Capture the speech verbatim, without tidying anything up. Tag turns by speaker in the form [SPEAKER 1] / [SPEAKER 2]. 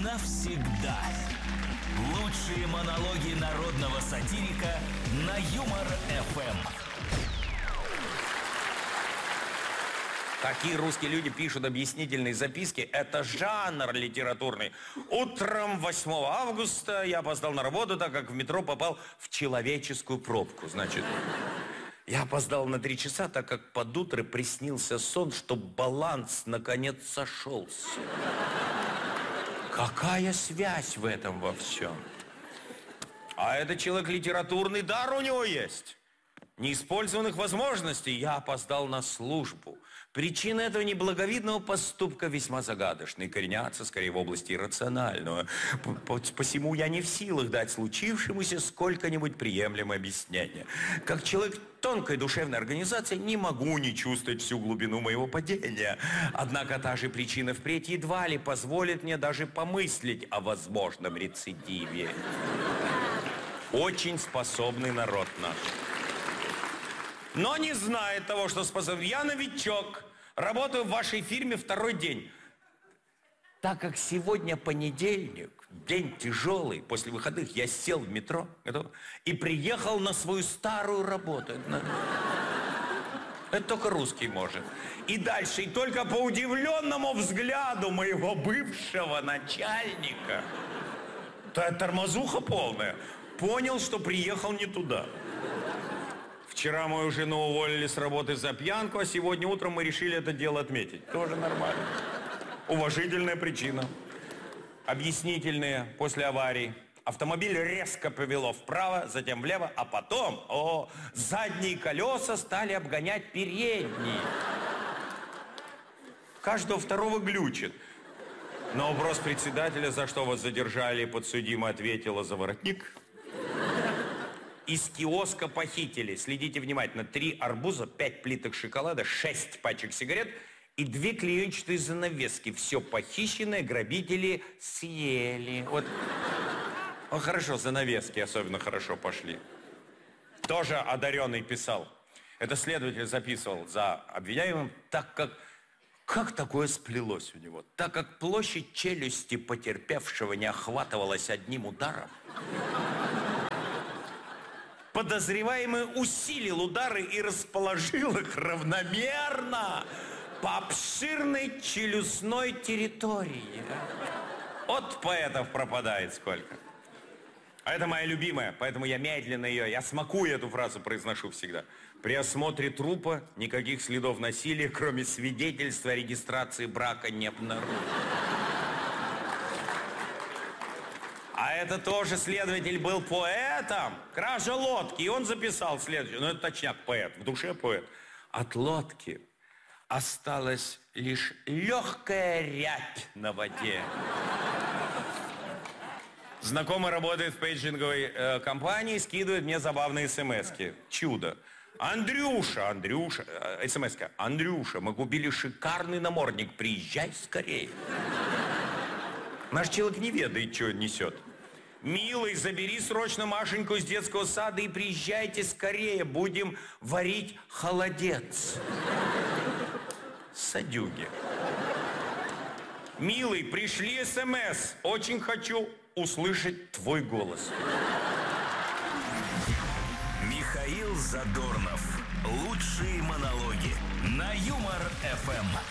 [SPEAKER 1] навсегда. Лучшие монологи народного сатирика на Юмор-эф эм.
[SPEAKER 2] Такие русские люди пишут объяснительные записки. Это жанр литературный. Утром восьмого августа я опоздал на работу, так как в метро попал в человеческую пробку. Значит, я опоздал на три часа, так как под утро приснился сон, что баланс наконец сошелся. Какая связь в этом во всем? А этот человек литературный дар у него есть. Неиспользованных возможностей. Я опоздал на службу. Причины этого неблаговидного поступка весьма загадочны, коренятся скорее в области иррационального. Посему я не в силах дать случившемуся сколько-нибудь приемлемое объяснение. Как человек тонкой душевной организации не могу не чувствовать всю глубину моего падения. Однако та же причина впредь едва ли позволит мне даже помыслить о возможном рецидиве. Очень способный народ наш. Но не знает того, что способен. Я новичок, работаю в вашей фирме второй день. Так как сегодня понедельник, день тяжелый, после выходных я сел в метро готов, и приехал на свою старую работу. Это, это только русский может. И дальше, и только по удивленному взгляду моего бывшего начальника, то тормозуха полная, понял, что приехал не туда. Вчера мою жену уволили с работы за пьянку, а сегодня утром мы решили это дело отметить. Тоже нормально. Уважительная причина. Объяснительные после аварии. Автомобиль резко повело вправо, затем влево, а потом, о, задние колеса стали обгонять передние. Каждого второго глючит. На вопрос председателя, за что вас задержали, подсудимый ответила: за воротник. Из киоска похитили, следите внимательно, три арбуза, пять плиток шоколада, шесть пачек сигарет и две клеенчатые занавески. Все похищенное грабители съели. Вот, ну, хорошо, занавески особенно хорошо пошли. Тоже одаренный писал. Это следователь записывал за обвиняемым, так как... Как такое сплелось у него? Так как площадь челюсти потерпевшего не охватывалась одним ударом, подозреваемый усилил удары и расположил их равномерно по обширной челюстной территории. От поэтов пропадает сколько. А это моя любимая, поэтому я медленно ее, я смакую эту фразу, произношу всегда. При осмотре трупа никаких следов насилия, кроме свидетельства о регистрации брака, не обнаружено. А это тоже следователь был поэтом. Кража лодки. И он записал следующее. Ну, это точняк, поэт. В душе поэт. От лодки осталась лишь легкая рябь на воде. Знакомый работает в пейджинговой э, компании, скидывает мне забавные смски. Чудо. Андрюша, Андрюша, э, смска. Андрюша, мы купили шикарный намордник. Приезжай скорее. Наш человек не ведает, что несет. Милый, забери срочно Машеньку из детского сада и приезжайте скорее. Будем варить холодец. Садюги. Милый, пришли смс. Очень хочу услышать твой голос.
[SPEAKER 1] Михаил Задорнов. Лучшие монологи на Юмор-эф эм.